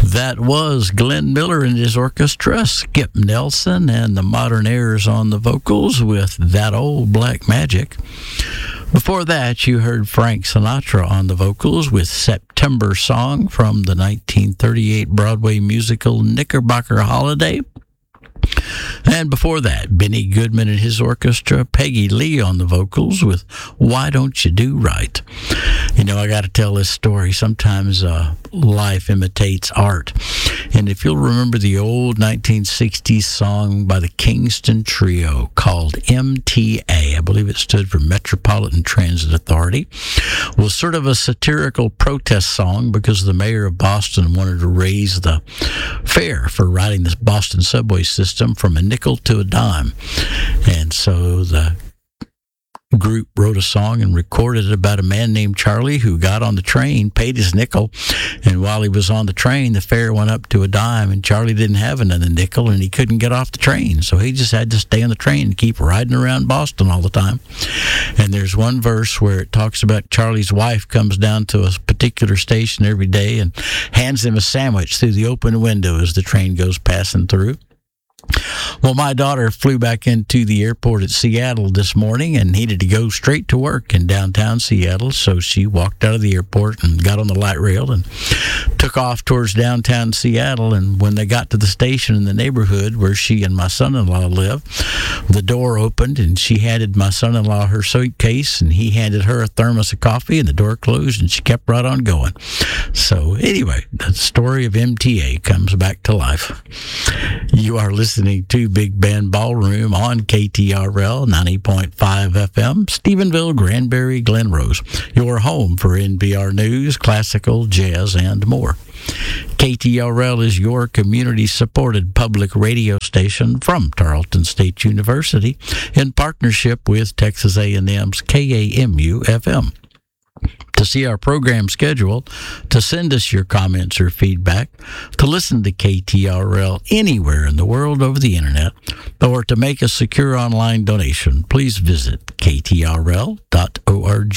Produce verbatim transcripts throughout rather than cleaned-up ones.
That was Glenn Miller and his orchestra, Skip Nelson and the Modern Airs on the vocals with That Old Black Magic. Before that, you heard Frank Sinatra on the vocals with September Song from the nineteen thirty-eight Broadway musical Knickerbocker Holiday. And before that, Benny Goodman and his orchestra, Peggy Lee on the vocals with Why Don't You Do Right. You know, I got to tell this story. Sometimes uh, life imitates art. And if you'll remember the old nineteen sixties song by the Kingston Trio called M T A, I believe it stood for Metropolitan Transit Authority, was sort of a satirical protest song because the mayor of Boston wanted to raise the fare for riding this Boston subway system from a nickel to a dime. And so the group wrote a song and recorded it about a man named Charlie who got on the train, paid his nickel, and while he was on the train, the fare went up to a dime, and Charlie didn't have another nickel, and he couldn't get off the train, so he just had to stay on the train and keep riding around Boston all the time. And there's one verse where it talks about Charlie's wife comes down to a particular station every day and hands him a sandwich through the open window as the train goes passing through. Well, my daughter flew back into the airport at Seattle this morning and needed to go straight to work in downtown Seattle, so she walked out of the airport and got on the light rail and took off towards downtown Seattle. And when they got to the station in the neighborhood where she and my son-in-law live, the door opened and she handed my son-in-law her suitcase, and he handed her a thermos of coffee, and the door closed and she kept right on going. So anyway, the story of M T A comes back to life. You are listening to Big Band Ballroom on K T R L ninety point five F M, Stephenville, Granbury, Glen Rose, your home for N P R News, classical, jazz, and more. K T R L is your community-supported public radio station from Tarleton State University in partnership with Texas A and M's K A M U F M. To see our program schedule, to send us your comments or feedback, to listen to K T R L anywhere in the world over the internet, or to make a secure online donation, please visit K T R L dot org.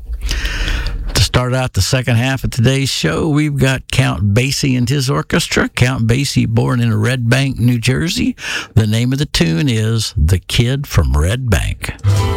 To start out the second half of today's show, we've got Count Basie and his orchestra. Count Basie, born in Red Bank, New Jersey. The name of the tune is The Kid from Red Bank.